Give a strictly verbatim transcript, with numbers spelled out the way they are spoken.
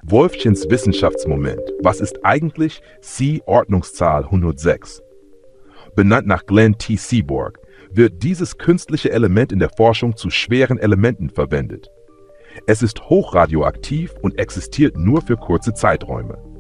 Wolffchens Wissenschaftsmoment. Was ist eigentlich C-Ordnungszahl hundertsechs? Benannt nach Glenn T. Seaborg, wird dieses künstliche Element in der Forschung zu schweren Elementen verwendet. Es ist hochradioaktiv und existiert nur für kurze Zeiträume.